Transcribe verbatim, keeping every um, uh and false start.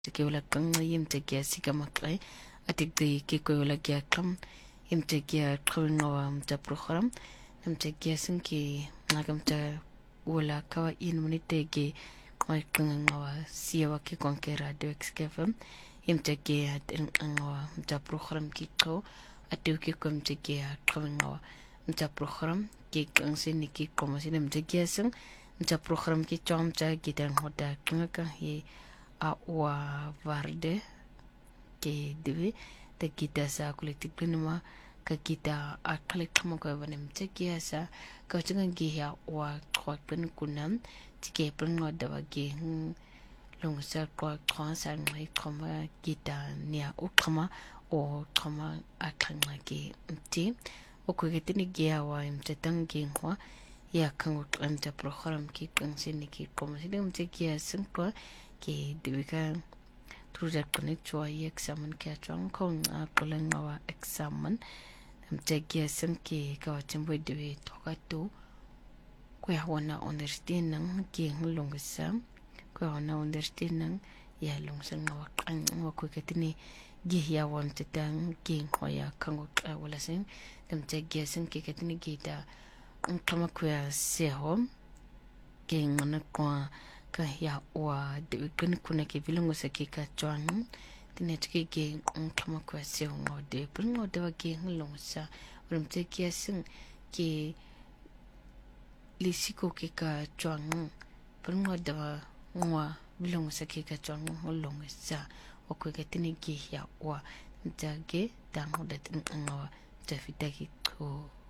ke wala kang yim te ke sika makrai atik de ke ko wala ke kam yim te ke khawin wa mta program yim te ke sin ke ngam ta wala ka in minute ke mai kang wa siwa ke kon ke radio xkfm yim te ke at wa mta program ki ko atu ke kom te ke khawin wa mta program ke kang sin ki ko ma sin mta ke sin mta program ki chom cha ki dan hoda kang ka he a wa varde ke debe te kita sa kolektif pinuma ka kita a klik kama ko vanem te kia sa ka chingan gi ya wa kwa pen kunam tike pen no da wa ge long sa kwa kwa sa ngai kama kita nia o kama o kama a kanga ge ti o ko ge tini ge ya wa im te tang ge ho ya kan o am te program ki kan sin ki como si dem te kia sin ko ke dibika tuja connect to a examen ke chong kong a kolang wa examen am te kia sin ke ka timbo dibe to ka to ko ya wana understand nang ke long sa ko wana understand nang ya long sang wa kan wa ko ke tini gi ya wan te tang ke ko ya kan ko wala sin am te kia sin ke ke tini gi da kama ko ya se hom ke ngana ko ka ya wa de kun kuna ke bilongo sa ke ka chwan tine tike ke kama kwa se ngo de pringo de wa ke ngolong sa rum te ke sin ke lisiko ke ka chwan pringo de wa ngwa bilongo sa ke ka chwan ngolong sa o ko ke tine ke ya wa ta ke ta ngo de ngwa ta fita ki ko